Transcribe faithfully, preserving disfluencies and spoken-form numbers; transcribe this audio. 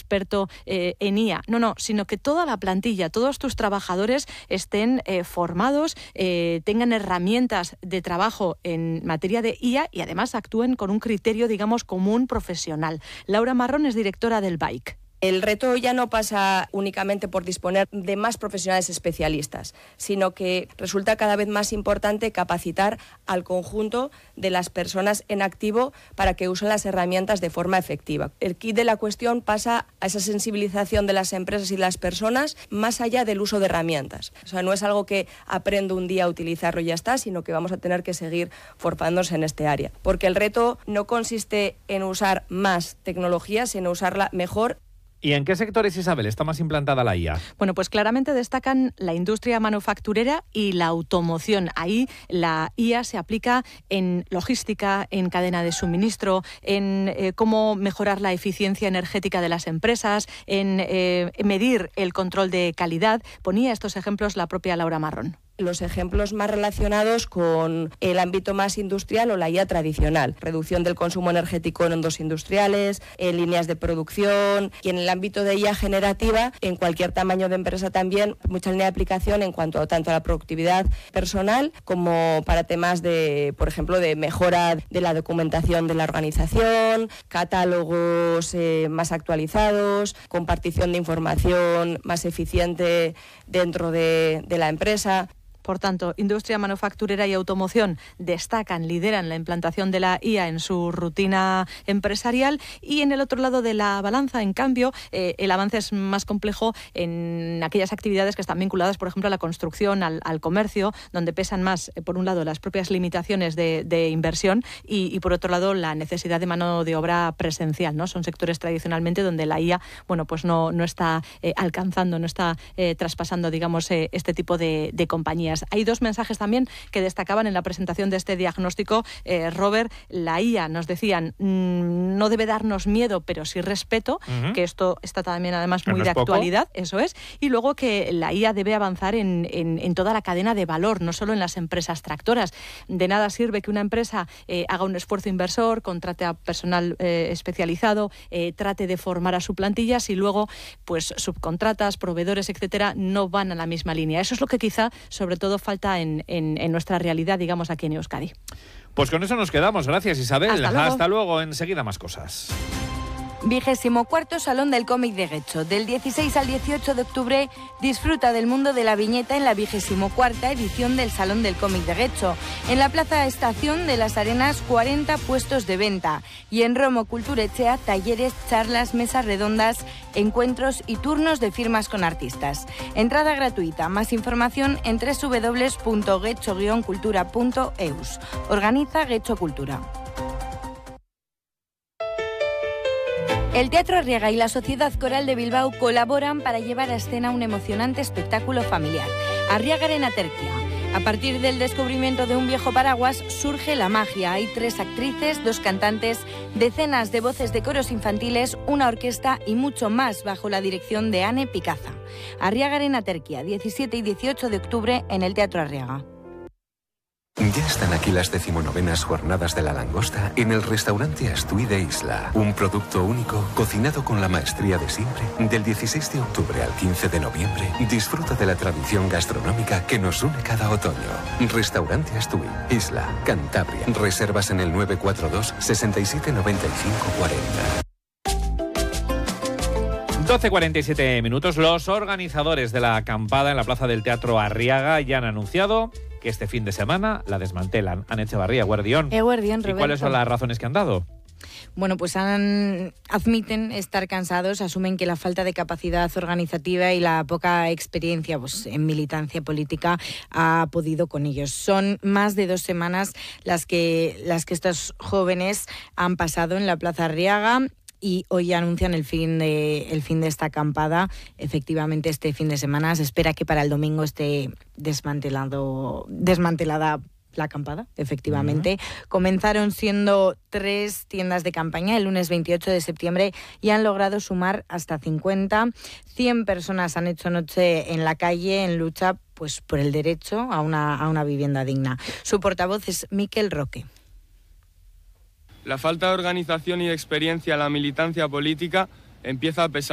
experto eh, en I A. No, no, sino que toda la plantilla, todos tus trabajadores estén eh, formados, eh, tengan herramientas de trabajo en materia de I A y además actúen con un criterio, digamos, común profesional. Laura Marrón es directora del B A I C. El reto ya no pasa únicamente por disponer de más profesionales especialistas, sino que resulta cada vez más importante capacitar al conjunto de las personas en activo para que usen las herramientas de forma efectiva. El kit de la cuestión pasa a esa sensibilización de las empresas y las personas más allá del uso de herramientas. O sea, no es algo que aprendo un día a utilizarlo y ya está, sino que vamos a tener que seguir formándose en este área. Porque el reto no consiste en usar más tecnología, sino usarla mejor. ¿Y en qué sectores, Isabel, está más implantada la I A? Bueno, pues claramente destacan la industria manufacturera y la automoción. Ahí la I A se aplica en logística, en cadena de suministro, en eh, cómo mejorar la eficiencia energética de las empresas, en eh, medir el control de calidad. Ponía estos ejemplos la propia Laura Marrón. Los ejemplos más relacionados con el ámbito más industrial o la I A tradicional. Reducción del consumo energético en ondos industriales, en líneas de producción y en el ámbito de I A generativa, en cualquier tamaño de empresa también, mucha línea de aplicación en cuanto a, tanto a la productividad personal como para temas de, por ejemplo, de mejora de la documentación de la organización, catálogos eh, más actualizados, compartición de información más eficiente dentro de, de la empresa. Por tanto, industria manufacturera y automoción destacan, lideran la implantación de la I A en su rutina empresarial, y en el otro lado de la balanza, en cambio, eh, el avance es más complejo en aquellas actividades que están vinculadas, por ejemplo, a la construcción, al, al comercio, donde pesan más, eh, por un lado, las propias limitaciones de, de inversión y, y, por otro lado, la necesidad de mano de obra presencial, ¿no? Son sectores tradicionalmente donde la I A, bueno, pues no, no está eh, alcanzando, no está eh, traspasando, digamos, eh, este tipo de, de compañías. Hay dos mensajes también que destacaban en la presentación de este diagnóstico. Eh, Robert, la I A, nos decían, mmm, no debe darnos miedo, pero sí respeto, uh-huh. que esto está también además muy no de actualidad, poco. Eso es. Y luego que la I A debe avanzar en, en, en toda la cadena de valor, no solo en las empresas tractoras. De nada sirve que una empresa eh, haga un esfuerzo inversor, contrate a personal eh, especializado, eh, trate de formar a su plantilla, si luego pues subcontratas, proveedores, etcétera, no van a la misma línea. Eso es lo que quizá, sobre todo, todo falta en, en, en nuestra realidad, digamos, aquí en Euskadi. Pues con eso nos quedamos. Gracias, Isabel. Hasta luego. Hasta luego. Enseguida más cosas. Vigésimo cuarto Salón del Cómic de Guecho. Del dieciséis al dieciocho de octubre disfruta del mundo de la viñeta en la vigésimo cuarta edición del Salón del Cómic de Guecho. En la Plaza Estación de las Arenas, cuarenta puestos de venta. Y en Romo Kulturetxea, talleres, charlas, mesas redondas, encuentros y turnos de firmas con artistas. Entrada gratuita. Más información en doble u doble u doble u punto guecho guion cultura punto eus. Organiza Guecho Cultura. El Teatro Arriaga y la Sociedad Coral de Bilbao colaboran para llevar a escena un emocionante espectáculo familiar, Arriagaren Aterkia. A partir del descubrimiento de un viejo paraguas surge la magia. Hay tres actrices, dos cantantes, decenas de voces de coros infantiles, una orquesta y mucho más bajo la dirección de Anne Picaza. Arriagaren Aterkia, diecisiete y dieciocho de octubre en el Teatro Arriaga. Ya están aquí las decimonovenas jornadas de la langosta en el restaurante Astui de Isla. Un producto único, cocinado con la maestría de siempre. Del dieciséis de octubre al quince de noviembre, disfruta de la tradición gastronómica que nos une cada otoño. Restaurante Astui, Isla, Cantabria. Reservas en el nueve cuatro dos, sesenta y siete, noventa y cinco, cuarenta. doce cuarenta y siete minutos. Los organizadores de la acampada en la plaza del Teatro Arriaga ya han anunciado que este fin de semana la desmantelan. Anne Echevarría, Guardión. Eguardión, Roberto. ¿Y cuáles son las razones que han dado? Bueno, pues han, admiten estar cansados, asumen que la falta de capacidad organizativa y la poca experiencia pues, en militancia política ha podido con ellos. Son más de dos semanas las que, las que estos jóvenes han pasado en la Plaza Arriaga. Y hoy anuncian el fin de el fin de esta acampada. Efectivamente, este fin de semana se espera que para el domingo esté desmantelado, desmantelada la acampada, efectivamente. Uh-huh. Comenzaron siendo tres tiendas de campaña el lunes veintiocho de septiembre y han logrado sumar hasta cincuenta. cien personas han hecho noche en la calle en lucha pues, por el derecho a una, a una vivienda digna. Su portavoz es Miquel Roque. La falta de organización y de experiencia en la militancia política empieza a pesar.